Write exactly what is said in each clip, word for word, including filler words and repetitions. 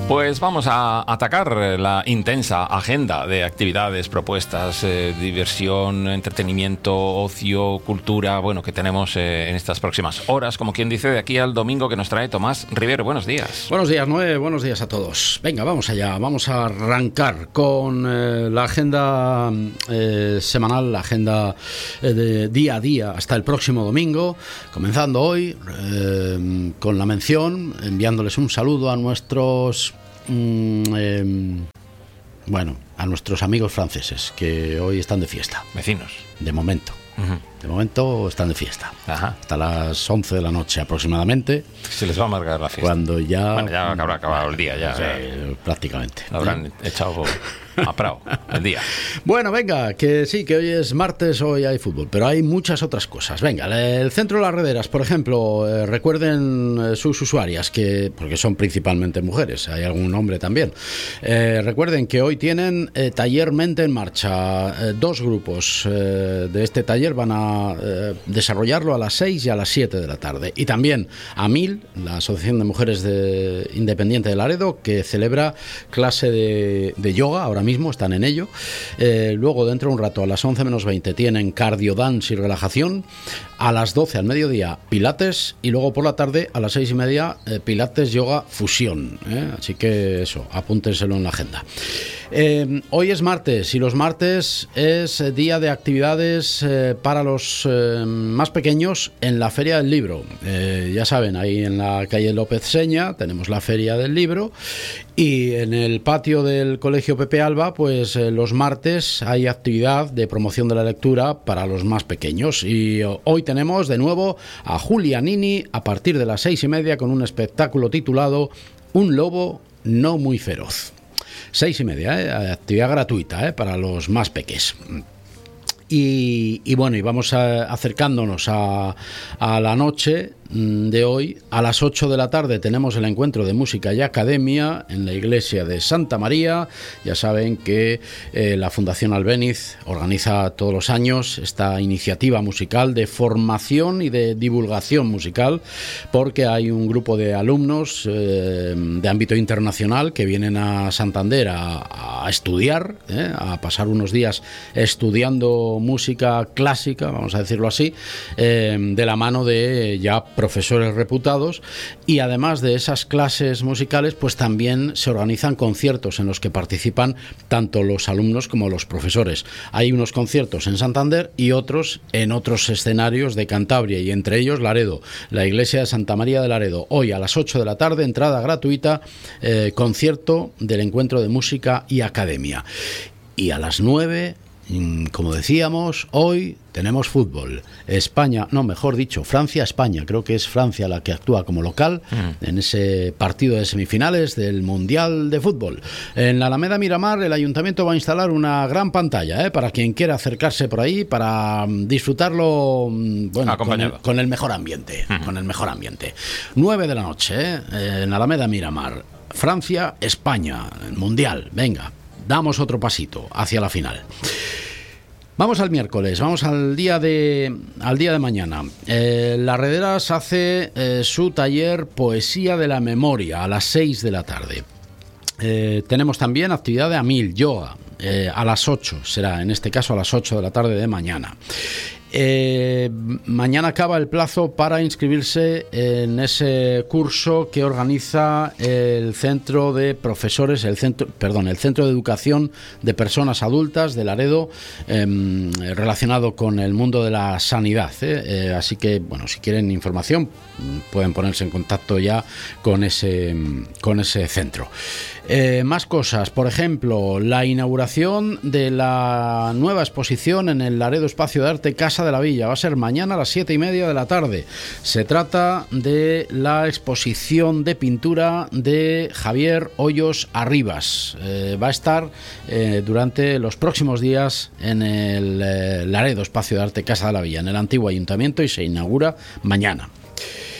Pues vamos a atacar la intensa agenda de actividades, propuestas, eh, diversión, entretenimiento, ocio, cultura, bueno, que tenemos eh, en estas próximas horas, como quien dice, de aquí al domingo, que nos trae Tomás Rivero. Buenos días. Buenos días, Noé, buenos días a todos. Venga, vamos allá, vamos a arrancar con eh, la agenda eh, semanal, la agenda eh, de día a día hasta el próximo domingo, comenzando hoy eh, con la mención, enviándoles un saludo a nuestros... Eh, bueno, a nuestros amigos franceses que hoy están de fiesta. Vecinos. De momento. Uh-huh. De momento están de fiesta. Ajá. Hasta las once de la noche aproximadamente. Se les va a amargar la fiesta. Cuando ya... Bueno, ya habrá acabado el día, ya. Sí, ya. Prácticamente. Lo habrán ¿eh? echado a Prado el día. Bueno, venga, que sí, que hoy es martes, hoy hay fútbol, pero hay muchas otras cosas. Venga, el Centro de las Rederas, por ejemplo, eh, recuerden eh, sus usuarias, que porque son principalmente mujeres, hay algún hombre también. Eh, recuerden que hoy tienen eh, taller Mente en Marcha. Eh, dos grupos eh, de este taller van a eh, desarrollarlo a las seis y a las siete de la tarde. Y también a Mil, la Asociación de Mujeres de, Independiente de Laredo, que celebra clase de, de yoga, ahora mismo están en ello. Eh, luego, dentro de un rato, a las once menos veinte, tienen cardio dance y relajación. A las doce al mediodía, pilates. Y luego por la tarde, a las seis y media, eh, pilates, yoga, fusión. ¿eh? Así que eso, apúntenselo en la agenda. Eh, hoy es martes y los martes es día de actividades eh, para los eh, más pequeños en la Feria del Libro. Eh, ya saben, ahí en la calle López Seña tenemos la Feria del Libro y en el patio del Colegio Pepe Alba, pues eh, los martes hay actividad de promoción de la lectura para los más pequeños. Y eh, hoy tenemos de nuevo a Julia Nini a partir de las seis y media con un espectáculo titulado Un lobo no muy feroz. Seis y media, ¿eh? Actividad gratuita, ¿eh? Para los más peques. Y, y bueno, y vamos a, acercándonos a, a la noche de hoy. A las ocho de la tarde tenemos el encuentro de música y academia en la iglesia de Santa María. Ya saben que eh, la Fundación Albéniz organiza todos los años esta iniciativa musical de formación y de divulgación musical, porque hay un grupo de alumnos eh, de ámbito internacional que vienen a Santander a, a estudiar, eh, a pasar unos días estudiando música clásica, vamos a decirlo así, eh, de la mano de ya profesores reputados. Y además de esas clases musicales, pues también se organizan conciertos en los que participan tanto los alumnos como los profesores. Hay unos conciertos en Santander y otros en otros escenarios de Cantabria, y entre ellos Laredo, la iglesia de Santa María de Laredo. Hoy a las ocho de la tarde, entrada gratuita, eh, concierto del encuentro de música y academia. Y a las nueve, como decíamos, hoy tenemos fútbol. España, no, mejor dicho, Francia-España. Creo que es Francia la que actúa como local mm. en ese partido de semifinales del Mundial de Fútbol. En la Alameda Miramar, el Ayuntamiento va a instalar una gran pantalla, ¿eh? Para quien quiera acercarse por ahí, para disfrutarlo, bueno, con el, con el mejor ambiente. Mm. Con el mejor ambiente. nueve de la noche, ¿eh? En la Alameda Miramar. Francia-España, el Mundial. Venga, damos otro pasito hacia la final. Vamos al miércoles, vamos al día de, al día de mañana. Eh, Las Rederas hace eh, su taller Poesía de la Memoria a las seis de la tarde. Eh, tenemos también actividad de Amil, yoga, eh, a las ocho, será en este caso a las ocho de la tarde de mañana. Eh, mañana acaba el plazo para inscribirse en ese curso que organiza el Centro de Profesores, el centro, perdón, el Centro de Educación de Personas Adultas de Laredo, eh, relacionado con el mundo de la sanidad. ¿eh? Eh, así que, bueno, si quieren información, pueden ponerse en contacto ya con ese, con ese centro. Eh, más cosas, por ejemplo, la inauguración de la nueva exposición en el Laredo Espacio de Arte Casa de la Villa. Va a ser mañana a las siete y media de la tarde. Se trata de la exposición de pintura de Javier Hoyos Arribas. Eh, va a estar eh, durante los próximos días en el eh, Laredo Espacio de Arte Casa de la Villa, en el antiguo ayuntamiento, y se inaugura mañana.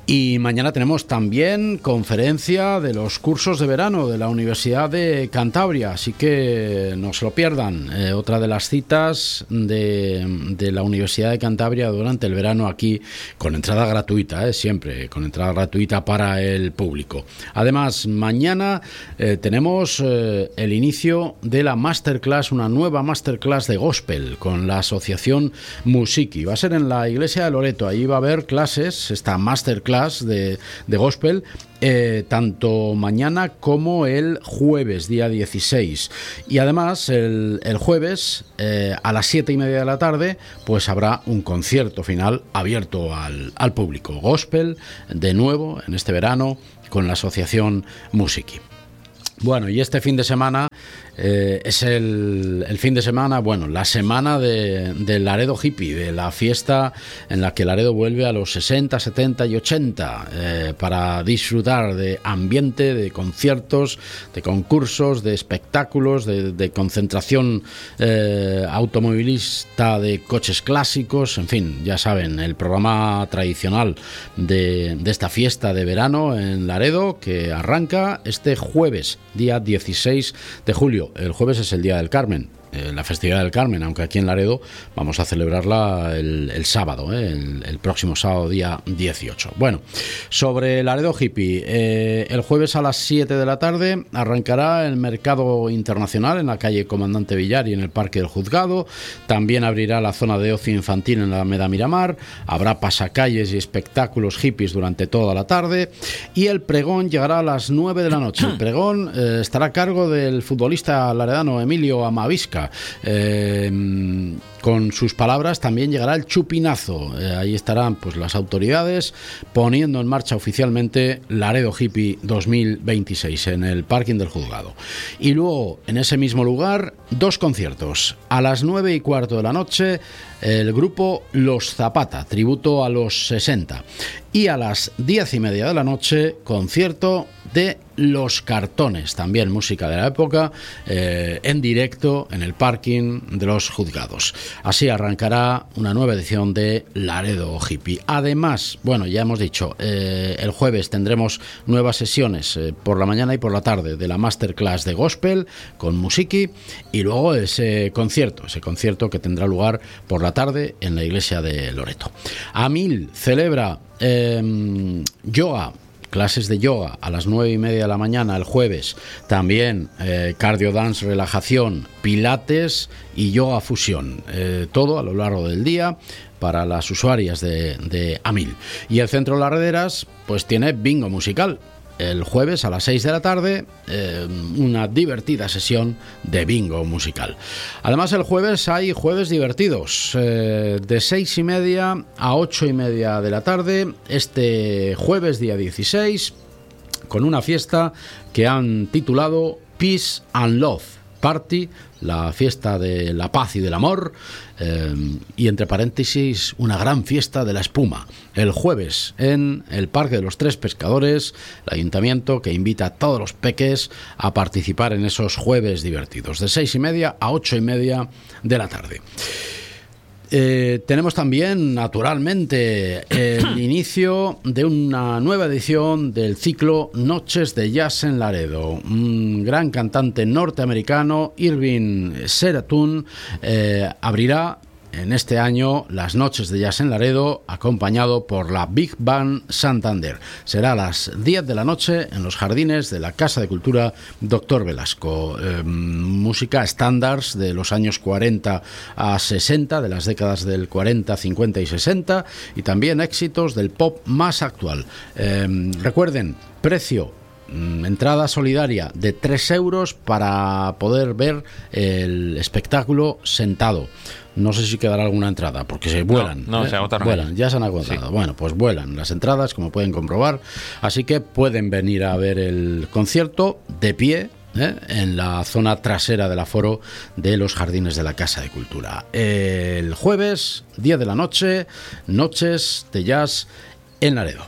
Y mañana tenemos también conferencia de los cursos de verano de la Universidad de Cantabria, así que no se lo pierdan. Eh, otra de las citas de, de la Universidad de Cantabria durante el verano aquí, con entrada gratuita, eh, siempre con entrada gratuita para el público. Además, mañana eh, tenemos eh, el inicio de la masterclass, una nueva masterclass de gospel con la asociación Musiki. Va a ser en la iglesia de Loreto, ahí va a haber clases, esta masterclass De, de gospel, eh, tanto mañana como el jueves, día dieciséis. Y además el, el jueves eh, a las siete y media de la tarde pues habrá un concierto final abierto al, al público. Gospel, de nuevo, en este verano, con la asociación Musiki. Bueno, y este fin de semana eh, es el, el fin de semana, bueno, la semana de, de Laredo Hippie, de la fiesta en la que Laredo vuelve a los sesenta, setenta y ochenta eh, para disfrutar de ambiente, de conciertos, de concursos, de espectáculos, de, de concentración eh, automovilista de coches clásicos, en fin, ya saben, el programa tradicional de, de esta fiesta de verano en Laredo, que arranca este jueves, día dieciséis de julio. El jueves es el Día del Carmen, eh, la festividad del Carmen, aunque aquí en Laredo vamos a celebrarla el, el sábado, eh, el, el próximo sábado, día dieciocho. Bueno, sobre Laredo Hippie, eh, el jueves a las siete de la tarde arrancará el mercado internacional en la calle Comandante Villar y en el Parque del Juzgado. También abrirá la zona de ocio infantil en la Alameda Miramar. Habrá pasacalles y espectáculos hippies durante toda la tarde. Y el pregón llegará a las nueve de la noche. El pregón eh, estará a cargo del futbolista laredano Emilio Amavisca. Eh, con sus palabras también llegará el chupinazo. Eh, ahí estarán pues las autoridades poniendo en marcha oficialmente Laredo Hippie dos mil veintiséis en el parking del juzgado. Y luego, en ese mismo lugar, dos conciertos. A las nueve y cuarto de la noche, el grupo Los Zapata, tributo a los sesenta. Y a las diez y media de la noche, concierto de Los Cartones, también música de la época, eh, en directo en el parking de los juzgados. Así arrancará una nueva edición de Laredo Hippie. Además, bueno, ya hemos dicho, eh, el jueves tendremos nuevas sesiones eh, por la mañana y por la tarde de la masterclass de gospel con Musiki, y luego ese concierto, ese concierto que tendrá lugar por la tarde en la iglesia de Loreto. Amil celebra eh, yoga, clases de yoga a las nueve y media de la mañana el jueves. También eh, cardio dance, relajación, pilates y yoga fusión. Eh, todo a lo largo del día para las usuarias de, de Amil. Y el Centro Las Rederas pues tiene bingo musical. El jueves a las seis de la tarde, eh, una divertida sesión de bingo musical. Además, el jueves hay jueves divertidos, eh, de seis y media a ocho y media de la tarde, este jueves día dieciséis, con una fiesta que han titulado Peace and Love Party, la fiesta de la paz y del amor, eh, y entre paréntesis, una gran fiesta de la espuma. El jueves en el Parque de los Tres Pescadores, el ayuntamiento que invita a todos los peques a participar en esos jueves divertidos, de seis y media a ocho y media de la tarde. Eh, tenemos también, naturalmente, el inicio de una nueva edición del ciclo Noches de Jazz en Laredo. Un gran cantante norteamericano, Irving Seratun, eh, abrirá en este año las Noches de Jazz en Laredo, acompañado por la Big Band Santander. Será a las diez de la noche en los jardines de la Casa de Cultura Doctor Velasco. Eh, música estándares de los años cuarenta a sesenta, de las décadas del cuarenta, cincuenta y sesenta, y también éxitos del pop más actual. Eh, recuerden, precio, entrada solidaria de tres euros para poder ver el espectáculo sentado. No sé si quedará alguna entrada, porque se vuelan. No, no ¿eh? se agotaron. Vuelan, ya se han agotado. Sí. Bueno, pues vuelan las entradas, como pueden comprobar. Así que pueden venir a ver el concierto de pie, ¿eh? en la zona trasera del aforo de los jardines de la Casa de Cultura. El jueves, diez de la noche, Noches de Jazz en Laredo.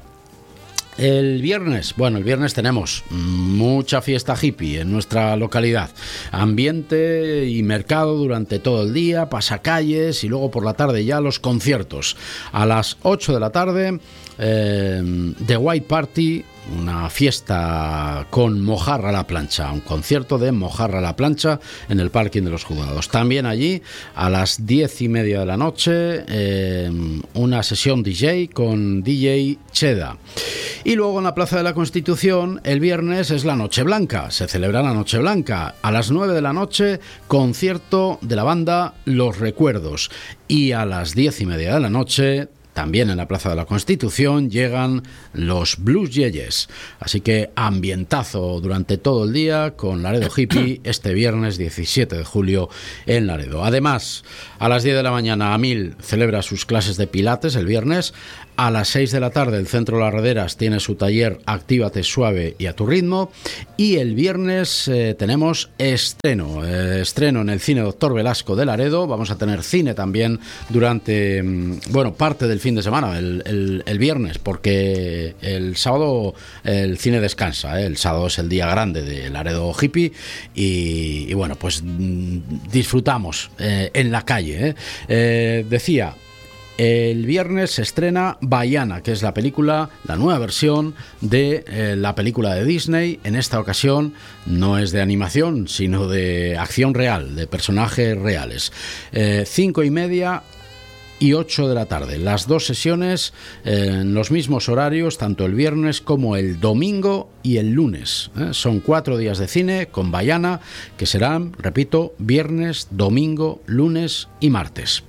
El viernes, bueno, el viernes tenemos mucha fiesta hippie en nuestra localidad. Ambiente y mercado durante todo el día, pasacalles y luego por la tarde ya los conciertos. A las ocho de la tarde, eh, The White Party, una fiesta con mojarra a la plancha, un concierto de mojarra a la plancha en el parking de los Juzgados. También allí a las diez y media de la noche eh, una sesión D J con D J Cheda. Y luego en la Plaza de la Constitución el viernes es la Noche Blanca, se celebra la Noche Blanca. A las nueve de la noche concierto de la banda Los Recuerdos, y a las diez y media de la noche también en la Plaza de la Constitución llegan los Blues Yeyes. Así que ambientazo durante todo el día con Laredo Hippie este viernes diecisiete de julio en Laredo. Además, a las diez de la mañana Amil celebra sus clases de pilates el viernes. A las seis de la tarde el Centro Las Rederas tiene su taller Actívate Suave y a tu ritmo. Y el viernes eh, tenemos estreno, eh, estreno en el Cine Doctor Velasco de Laredo. Vamos a tener cine también durante, bueno, parte del fin de semana, el, el, el viernes, porque el sábado el cine descansa, ¿eh? El sábado es el día grande de Laredo Hippie y, y bueno, pues disfrutamos eh, en la calle, ¿eh? Eh, decía, el viernes se estrena Baiana, que es la película, la nueva versión de eh, la película de Disney. En esta ocasión no es de animación, sino de acción real, de personajes reales. Eh, cinco y media y ocho de la tarde. Las dos sesiones eh, en los mismos horarios, tanto el viernes como el domingo y el lunes. ¿eh? Son cuatro días de cine con Baiana, que serán, repito, viernes, domingo, lunes y martes.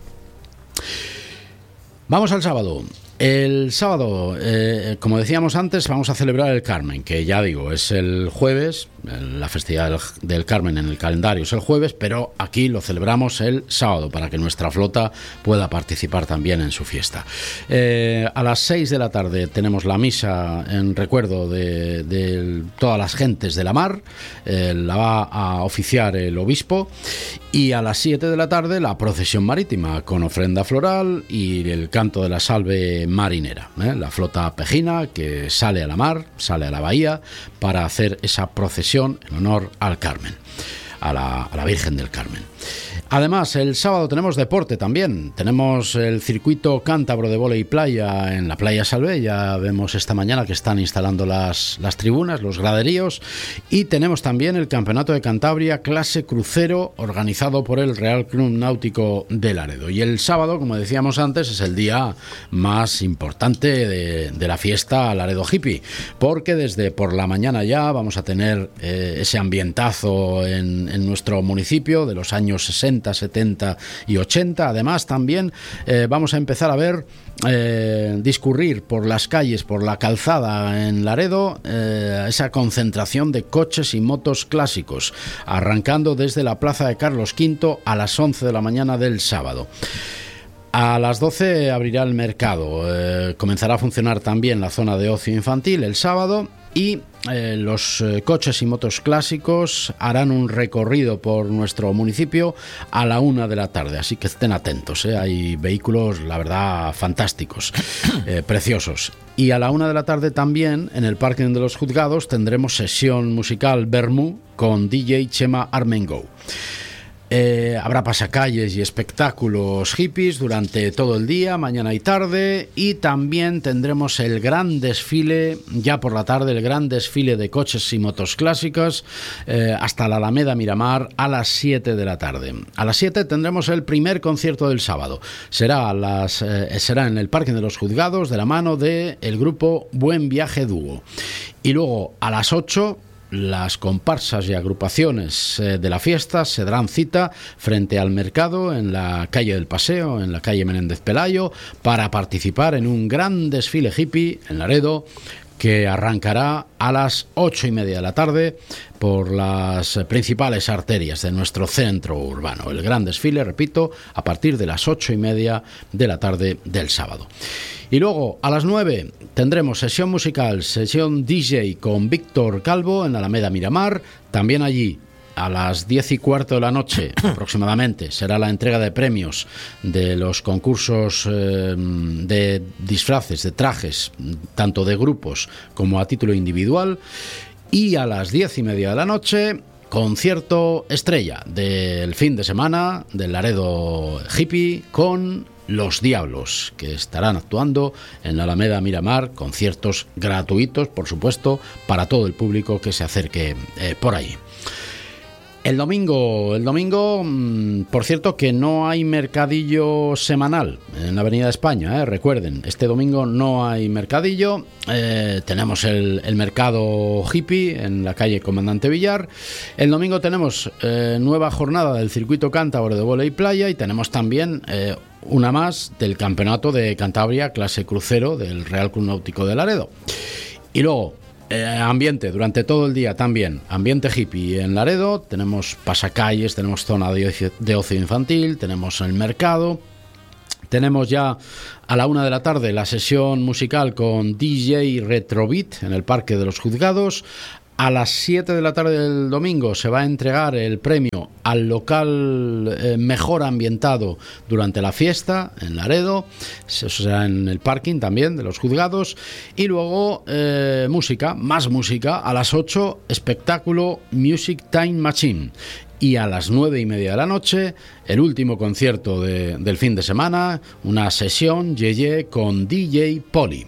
Vamos al sábado. El sábado, eh, como decíamos antes, vamos a celebrar el Carmen, que ya digo, es el jueves, la festividad del, del Carmen en el calendario es el jueves, pero aquí lo celebramos el sábado para que nuestra flota pueda participar también en su fiesta. Eh, a las seis de la tarde tenemos la misa en recuerdo de, de todas las gentes de la mar, eh, la va a oficiar el obispo, y a las siete de la tarde la procesión marítima con ofrenda floral y el canto de la salve marinera, ¿eh? La flota pejina que sale a la mar, sale a la bahía para hacer esa procesión en honor al Carmen, a la, a la Virgen del Carmen. Además, el sábado tenemos deporte también. Tenemos el circuito cántabro de vóley playa en la playa Salvé. Ya vemos esta mañana que están instalando las, las tribunas, los graderíos. Y tenemos también el Campeonato de Cantabria clase crucero organizado por el Real Club Náutico de Laredo. Y el sábado, como decíamos antes, es el día más importante de, de la fiesta Laredo Hippie, porque desde por la mañana ya vamos a tener eh, ese ambientazo en, en nuestro municipio de los años sesenta, setenta y ochenta. Además también eh, vamos a empezar a ver eh, discurrir por las calles, por la calzada en Laredo, eh, esa concentración de coches y motos clásicos, arrancando desde la plaza de Carlos quinto a las once de la mañana del sábado. A las doce abrirá el mercado, eh, comenzará a funcionar también la zona de ocio infantil el sábado. Y eh, los eh, coches y motos clásicos harán un recorrido por nuestro municipio a la una de la tarde, así que estén atentos, ¿eh? Hay vehículos, la verdad, fantásticos, eh, preciosos. Y a la una de la tarde también, en el parking de los Juzgados, tendremos sesión musical Bermú con D J Chema Armengo. Eh, habrá pasacalles y espectáculos hippies durante todo el día, mañana y tarde, y también tendremos el gran desfile, ya por la tarde, el gran desfile de coches y motos clásicas eh, hasta la Alameda Miramar a las siete de la tarde. A las siete tendremos el primer concierto del sábado. Será, a las, eh, será en el Parque de los Juzgados de la mano del grupo Buen Viaje Dúo. Y luego a las ocho... las comparsas y agrupaciones de la fiesta se darán cita frente al mercado en la calle del Paseo, en la calle Menéndez Pelayo, para participar en un gran desfile hippie en Laredo que arrancará a las ocho y media de la tarde por las principales arterias de nuestro centro urbano. El gran desfile, repito, a partir de las ocho y media de la tarde del sábado. Y luego, a las nueve, tendremos sesión musical, sesión D J con Víctor Calvo en Alameda Miramar. También allí, a las diez y cuarto de la noche aproximadamente, será la entrega de premios de los concursos eh, de disfraces, de trajes, tanto de grupos como a título individual. Y a las diez y media de la noche, concierto estrella del fin de semana del Laredo Hippie con Los Diablos, que estarán actuando en la Alameda Miramar, conciertos gratuitos, por supuesto, para todo el público que se acerque eh, por ahí. El domingo, el domingo, por cierto, que no hay mercadillo semanal en la Avenida de España, ¿eh? Recuerden, este domingo no hay mercadillo, eh, tenemos el, el mercado hippie en la calle Comandante Villar. El domingo tenemos eh, nueva jornada del circuito cántabro de vóley playa y tenemos también eh, una más del campeonato de Cantabria clase crucero del Real Club Náutico de Laredo. Y luego, Eh, ambiente, durante todo el día también, ambiente hippie en Laredo, tenemos pasacalles, tenemos zona de ocio, de ocio infantil, tenemos el mercado, tenemos ya a la una de la tarde la sesión musical con D J Retrobeat en el Parque de los Juzgados. A las siete de la tarde del domingo se va a entregar el premio al local eh, mejor ambientado durante la fiesta en Laredo, eso será en el parking también de los Juzgados. Y luego eh, música, más música, a las ocho espectáculo Music Time Machine. Y a las nueve y media de la noche, el último concierto de, del fin de semana, una sesión Yeye con D J Poli.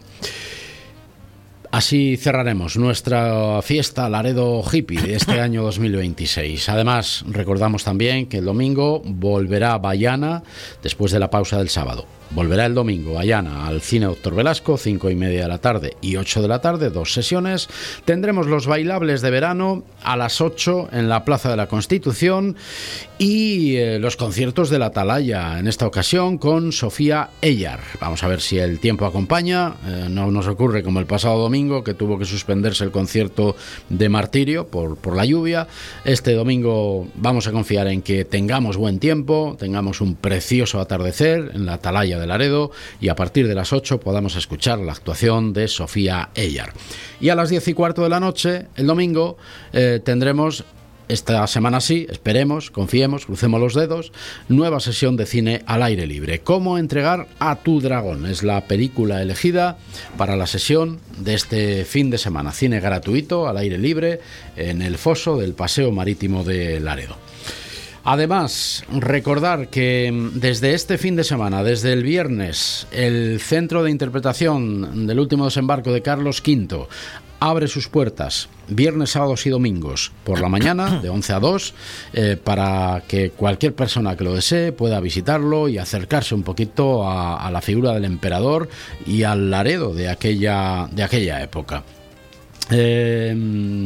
Así cerraremos nuestra fiesta Laredo Hippie de este año dos mil veintiséis. Además, recordamos también que el domingo volverá Bayana después de la pausa del sábado. Volverá el domingo Bayana al Cine Doctor Velasco, cinco y media de la tarde y ocho de la tarde, dos sesiones. Tendremos los bailables de verano a las ocho en la Plaza de la Constitución y eh, los conciertos de la Atalaya, en esta ocasión con Sofía Ellar. Vamos a ver si el tiempo acompaña. Eh, no nos ocurre como el pasado domingo, que tuvo que suspenderse el concierto de Martirio por, por la lluvia. Este domingo vamos a confiar en que tengamos buen tiempo, tengamos un precioso atardecer en la Atalaya de Laredo y a partir de las ocho podamos escuchar la actuación de Sofía Ellar. Y a las diez y cuarto de la noche, el domingo, eh, tendremos, esta semana sí, esperemos, confiemos, crucemos los dedos, nueva sesión de cine al aire libre. ¿Cómo entregar a tu dragón? Es la película elegida para la sesión de este fin de semana. Cine gratuito al aire libre en el foso del Paseo Marítimo de Laredo. Además, recordar que desde este fin de semana, desde el viernes, el Centro de Interpretación del Último Desembarco de Carlos quinto abre sus puertas viernes, sábados y domingos por la mañana de once a dos eh, para que cualquier persona que lo desee pueda visitarlo y acercarse un poquito a, a la figura del emperador y al Laredo de aquella, de aquella época. Eh,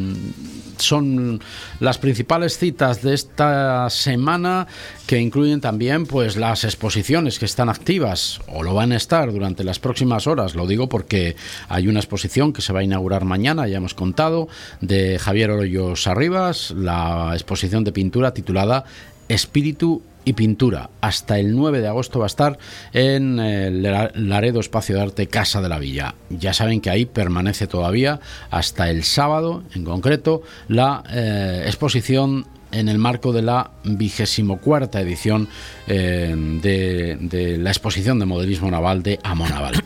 son las principales citas de esta semana, que incluyen también pues las exposiciones que están activas o lo van a estar durante las próximas horas. Lo digo porque hay una exposición que se va a inaugurar mañana, ya hemos contado, de Javier Hoyos Arribas, la exposición de pintura titulada Espíritu y Pintura. Hasta el nueve de agosto va a estar en el Laredo Espacio de Arte Casa de la Villa. Ya saben que ahí permanece todavía hasta el sábado, en concreto, la eh, exposición en el marco de la vigésimo cuarta edición eh, de, de la exposición de modelismo naval de Amonaval.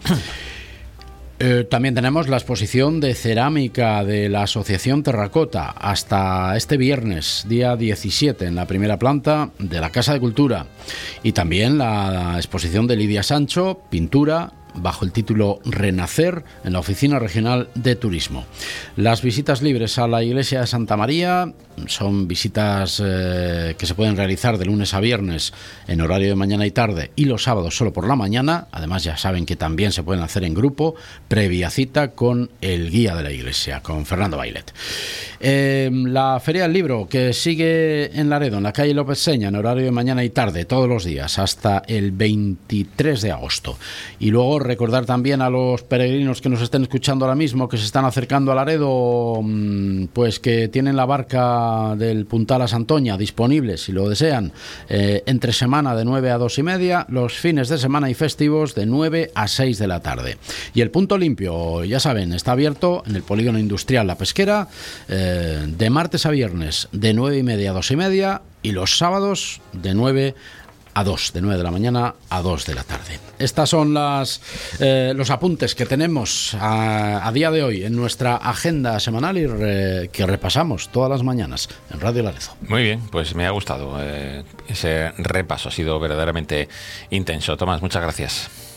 Eh, también tenemos la exposición de cerámica de la Asociación Terracota hasta este viernes, día diecisiete, en la primera planta de la Casa de Cultura. Y también la exposición de Lidia Sancho, pintura, bajo el título Renacer, en la Oficina Regional de Turismo. Las visitas libres a la Iglesia de Santa María son visitas eh, que se pueden realizar de lunes a viernes en horario de mañana y tarde, y los sábados solo por la mañana. Además, ya saben que también se pueden hacer en grupo, previa cita con el guía de la iglesia, con Fernando Bailet. Eh, la Feria del Libro, que sigue en Laredo, en la calle López Seña, en horario de mañana y tarde, todos los días, hasta el veintitrés de agosto. Y luego recordar también a los peregrinos que nos estén escuchando ahora mismo, que se están acercando a Laredo, pues que tienen la barca del Puntal a Santoña disponible, si lo desean, eh, entre semana de nueve a dos y media, los fines de semana y festivos de nueve a seis de la tarde. Y el Punto Limpio, ya saben, está abierto en el Polígono Industrial La Pesquera, eh, de martes a viernes de nueve y media a dos y media, y los sábados de nueve a dos, de nueve de la mañana a dos de la tarde. Estas son las eh, los apuntes que tenemos a, a día de hoy en nuestra agenda semanal y re, que repasamos todas las mañanas en Radio Larezo. Muy bien, pues me ha gustado eh, ese repaso, ha sido verdaderamente intenso. Tomás, muchas gracias.